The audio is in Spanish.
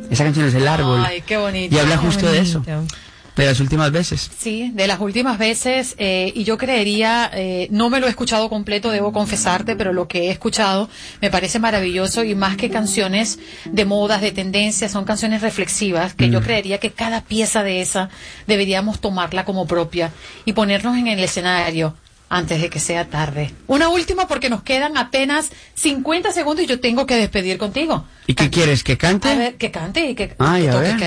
Esa canción es El Árbol. Ay, qué bonito. Y habla justo de eso. De las últimas veces. Sí, de las últimas veces, y yo creería, no me lo he escuchado completo, debo confesarte, pero lo que he escuchado me parece maravilloso, y más que canciones de modas, de tendencias, son canciones reflexivas, que yo creería que cada pieza de esa deberíamos tomarla como propia y ponernos en el escenario antes de que sea tarde. Una última, porque nos quedan apenas 50 segundos y yo tengo que despedir contigo. ¿Y qué quieres? ¿Que cante? A ver, que cante y que Ay, a toque ver.